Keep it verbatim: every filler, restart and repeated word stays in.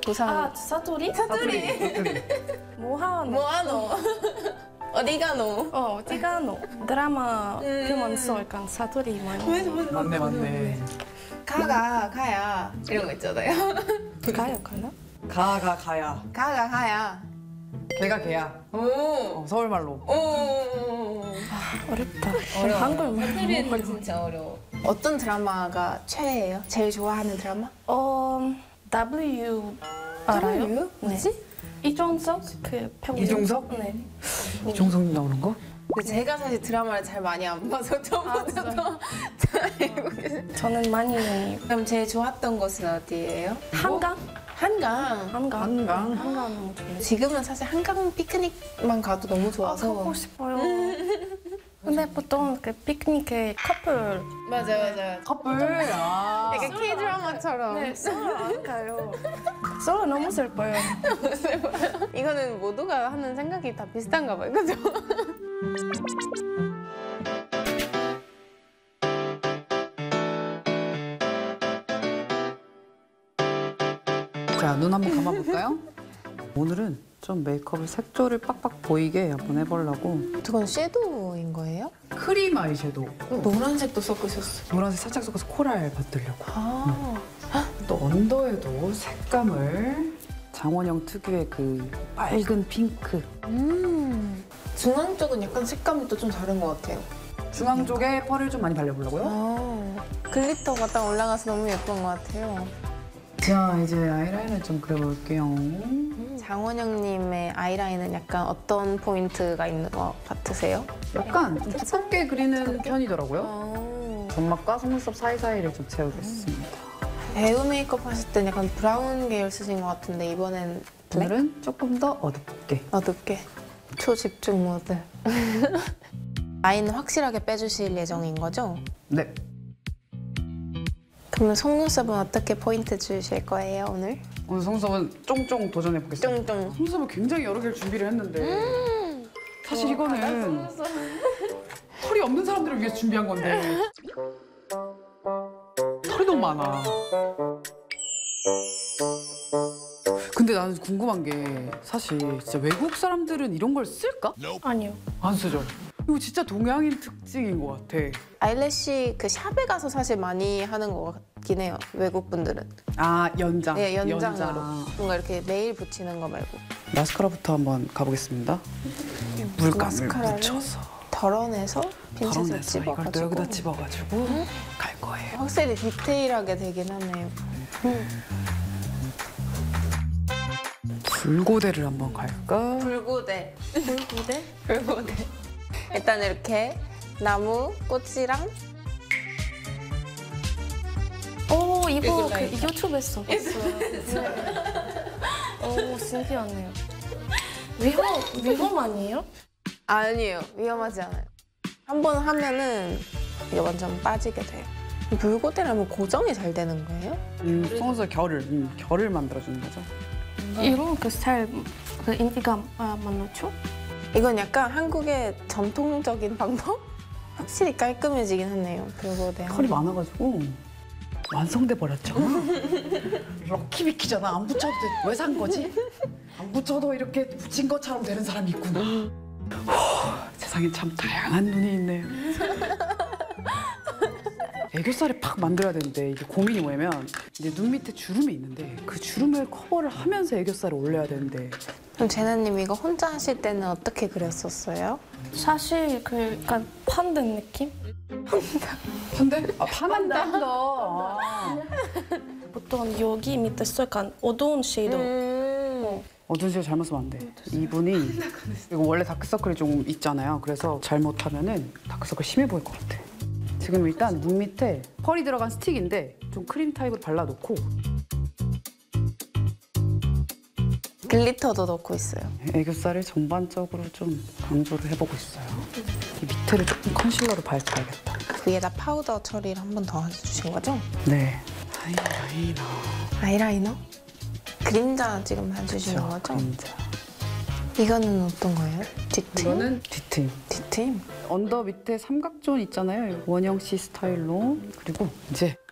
부산. 아, 사투리? 사투리. 뭐하노? 뭐하노? 어디 가노? 어, 어디 가노? 드라마 음. 보면서 약간 사투리 많이. 맞네 맞네. 가가 가야 이런 거 있잖아요. 가요, 가나? 가가 가야. 가가 가야. 걔가 걔야. 오. 어, 서울말로. 오. 어렵다. 어려워. 한국말. 사투리는 진짜 어려워. 어떤 드라마가 최애예요? 제일 좋아하는 드라마? 어, W 알아요? W? 뭐지? 이종석 그 배우. 이종석? 네. 이종석 나오는 거? 근데 제가 사실 드라마를 잘 많이 안 봐서 처음부터 잘 알고 계세요. 저는 많이 그럼 제일 좋았던 곳은 어디예요? 한강? 한강. 한강. 한강. 한강 너무 좋아요. 지금은 사실 한강 피크닉만 가도 너무 좋아서. 가고 싶어요. 근데 보통 그 피크닉에 커플 맞아요, 맞아요. 커플. 아. 약간 K 드라마처럼. 네, 솔로 안 가요. 솔로 너무 슬퍼요. 이거는 모두가 하는 생각이 다 비슷한가 봐요, 그죠? 자, 눈 한번 감아볼까요? 오늘은 좀 메이크업을 색조를 빡빡 보이게 한번 해보려고 그건 섀도우인 거예요? 크림 아이섀도우 노란색도 섞으셨어요. 노란색 살짝 섞어서 코랄 받으려고. 아, 또 언더에도 색감을 장원영 특유의 그 빨간 핑크. 음. 중앙 쪽은 약간 색감이 또 좀 다른 것 같아요. 중앙 쪽에 펄을 좀 많이 발려보려고요. 아, 글리터가 딱 올라가서 너무 예쁜 것 같아요. 자, 이제 아이라인을 좀 그려볼게요. 장원영님의 아이라인은 약간 어떤 포인트가 있는 것 같으세요? 약간 좀 두껍게 그리는 편이더라고요. 아, 점막과 속눈썹 사이사이를 좀 채우겠습니다. 배우 메이크업 하실 땐 약간 브라운 계열 쓰신 것 같은데 이번엔 블랙? 오늘은 조금 더 어둡게. 어둡게. 초집중 모드. 라인을 확실하게 빼주실 예정인 거죠? 네. 그러면 속눈썹은 어떻게 포인트 주실 거예요, 오늘? 오늘 속눈썹은 쫑쫑 도전해보겠습니다. 쫑쫑. 속눈썹을 굉장히 여러 개를 준비를 했는데 사실 이거는 털이 없는 사람들을 위해서 준비한 건데 털이 너무 많아. 근데 나는 궁금한 게 사실 진짜 외국 사람들은 이런 걸 쓸까? 아니요. 안 쓰죠. 이거 진짜 동양인 특징인 것 같아. 아이래쉬 그 샵에 가서 사실 많이 하는 것 같긴 해요, 외국 분들은. 아, 연장. 네, 연장으로. 연장. 뭔가 이렇게 매일 붙이는 거 말고. 마스카라부터 한번 가보겠습니다. 물감을 마스카라를 묻혀서 덜어내서 핀셋을 덜어내서 이걸 또 집어가지고. 여기다 집어가지고 갈 거예요. 확실히 디테일하게 되긴 하네요. 불고데를 한번 갈까? 불고데. 불고데? 불고데. 일단 이렇게 나무, 꽃이랑 오, 이거 그 라이터. 유튜브에서 봤어요. 오, 신기하네요. 위험, 위험 아니에요? 아니에요. 위험하지 않아요. 한 번 하면은 이게 완전 빠지게 돼요. 불고데라면 고정이 잘 되는 거예요? 음, 속눈썹 결을, 음, 결을 만들어주는 거죠. 이런 그 스타일 그 인기가 아, 많죠? 이건 약간 한국의 전통적인 방법? 확실히 깔끔해지긴 하네요. 불고데. 털이 많아가지고 완성돼 버렸죠. 럭키비키잖아. 안 붙여도 돼. 왜 산 거지? 안 붙여도 이렇게 붙인 것처럼 되는 사람이 있구나. 후, 세상에 참 다양한 눈이 있네요. 애교살을 팍 만들어야 되는데 이게 고민이 뭐냐면 이제 눈 밑에 주름이 있는데 그 주름을 커버를 하면서 애교살을 올려야 되는데 그럼 제나님 이거 혼자 하실 때는 어떻게 그렸었어요? 사실 그 약간 판된 느낌? 판데? 아, 파난다. 아. 보통 여기 밑에서 약간 어두운 쉐이도 음. 어두운 색 잘못 쓰면 안 돼. 이분이 이거 원래 다크서클이 좀 있잖아요. 그래서 잘못하면은 다크서클 심해 보일 것 같아. 지금 일단 눈 밑에 펄이 들어간 스틱인데 좀 크림 타입으로 발라놓고 글리터도 넣고 있어요. 애교살을 전반적으로 좀 강조를 해보고 있어요. 이 밑에를 조금 컨실러로 밝혀야겠다. 위에다 파우더 처리를 한 번 더 해주신 거죠? 네. 아이라이너. 아이라이너? 그림자 지금 해주시는 거죠? 그림자. 이거는 어떤 거예요? 뒤트임? 이거는 뒤트임. 뒤트임? 언더 밑에 삼각존 있잖아요. 원영 씨 스타일로. 그리고 이제